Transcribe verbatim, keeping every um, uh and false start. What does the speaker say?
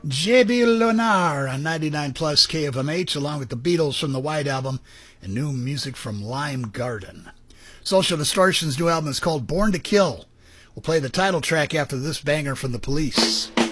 J B Lunar on ninety-nine plus K F M H, along with the Beatles from the White Album and new music from Lime Garden. Social Distortion's new album is called Born to Kill. We'll play the title track after this banger from The Police.